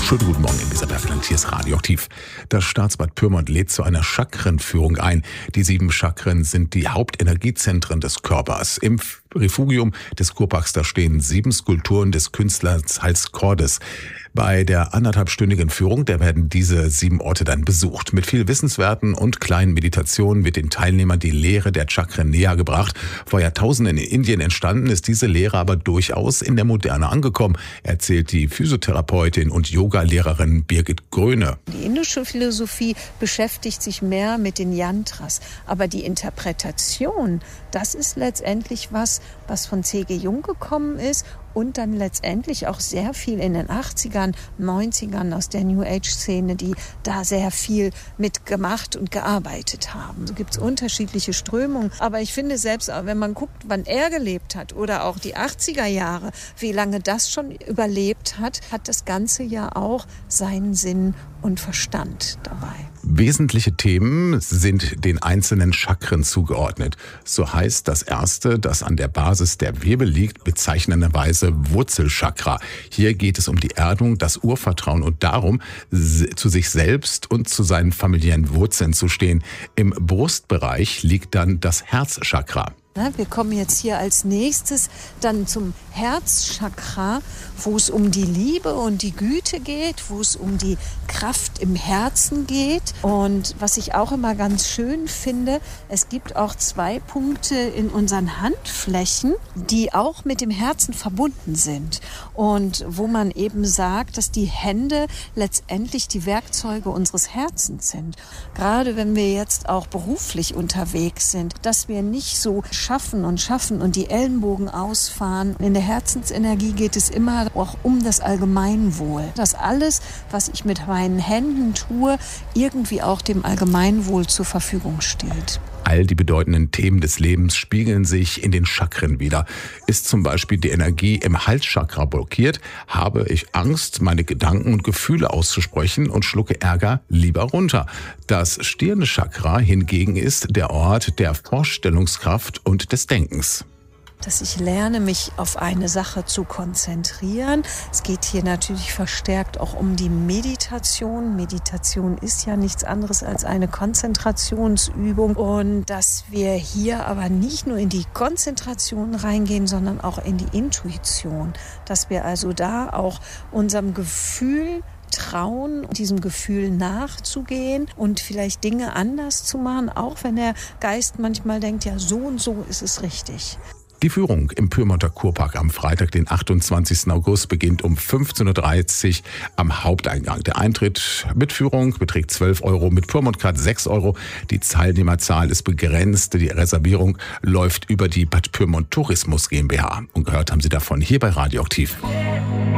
Schönen guten Morgen, Elisabeth Land, hier ist Radioaktiv. Das Staatsbad Pyrmont lädt zu einer Chakrenführung ein. Die 7 Chakren sind die Hauptenergiezentren des Körpers. Im Refugium des Kurparks, da stehen 7 Skulpturen des Künstlers Hals Cordes. Bei der 1,5-stündigen Führung, da werden diese 7 Orte dann besucht. Mit viel Wissenswerten und kleinen Meditationen wird den Teilnehmern die Lehre der Chakren näher gebracht. Vor Jahrtausenden in Indien entstanden, ist diese Lehre aber durchaus in der Moderne angekommen, erzählt die Physiotherapeutin und Yoga-Lehrerin Birgit Gröne. Die indische Philosophie beschäftigt sich mehr mit den Yantras, aber die Interpretation, das ist letztendlich was von C.G. Jung gekommen ist und dann letztendlich auch sehr viel in den 80ern, 90ern aus der New Age-Szene, die da sehr viel mitgemacht und gearbeitet haben. So gibt es unterschiedliche Strömungen, aber ich finde selbst, wenn man guckt, wann er gelebt hat oder auch die 80er Jahre, wie lange das schon überlebt hat, hat das Ganze ja auch seinen Sinn und Verstand dabei. Wesentliche Themen sind den einzelnen Chakren zugeordnet. So heißt das erste, das an der Basis der Wirbel liegt, bezeichnenderweise Wurzelchakra. Hier geht es um die Erdung, das Urvertrauen und darum, zu sich selbst und zu seinen familiären Wurzeln zu stehen. Im Brustbereich liegt dann das Herzchakra. Wir kommen jetzt hier als nächstes dann zum Herzchakra, wo es um die Liebe und die Güte geht, wo es um die Kraft im Herzen geht. Und was ich auch immer ganz schön finde, es gibt auch 2 Punkte in unseren Handflächen, die auch mit dem Herzen verbunden sind. Und wo man eben sagt, dass die Hände letztendlich die Werkzeuge unseres Herzens sind. Gerade wenn wir jetzt auch beruflich unterwegs sind, dass wir nicht so schaffen und die Ellenbogen ausfahren. In der Herzensenergie geht es immer auch um das Allgemeinwohl. Dass alles, was ich mit meinen Händen tue, irgendwie auch dem Allgemeinwohl zur Verfügung steht. All die bedeutenden Themen des Lebens spiegeln sich in den Chakren wider. Ist zum Beispiel die Energie im Halschakra blockiert, habe ich Angst, meine Gedanken und Gefühle auszusprechen und schlucke Ärger lieber runter. Das Stirnchakra hingegen ist der Ort der Vorstellungskraft und des Denkens. Dass ich lerne, mich auf eine Sache zu konzentrieren. Es geht hier natürlich verstärkt auch um die Meditation. Meditation ist ja nichts anderes als eine Konzentrationsübung. Und dass wir hier aber nicht nur in die Konzentration reingehen, sondern auch in die Intuition. Dass wir also da auch unserem Gefühl trauen, diesem Gefühl nachzugehen und vielleicht Dinge anders zu machen, auch wenn der Geist manchmal denkt, ja, so und so ist es richtig. Die Führung im Pyrmonter Kurpark am Freitag, den 28. August, beginnt um 15.30 Uhr am Haupteingang. Der Eintritt mit Führung beträgt 12 €, mit Pyrmont-Card 6 €. Die Teilnehmerzahl ist begrenzt. Die Reservierung läuft über die Bad Pyrmont Tourismus GmbH. Und gehört haben Sie davon hier bei Radioaktiv.